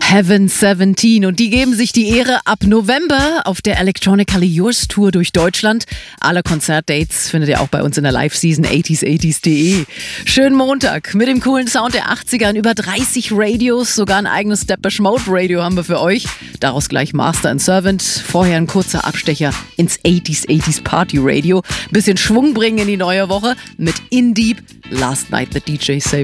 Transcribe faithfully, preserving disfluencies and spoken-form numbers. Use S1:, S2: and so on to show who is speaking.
S1: Heaven siebzehn und die geben sich die Ehre ab November auf der Electronically Yours Tour durch Deutschland. Alle Konzertdates findet ihr auch bei uns in der Live-Season achtziger achtziger punkt de. Schönen Montag mit dem coolen Sound der achtziger in über dreißig Radios, sogar ein eigenes Depeche Mode Radio haben wir für euch. Daraus gleich Master and Servant. Vorher ein kurzer Abstecher ins achtziger achtziger Party Radio. Bisschen Schwung bringen in die neue Woche mit In Deep, Last Night the D J Saved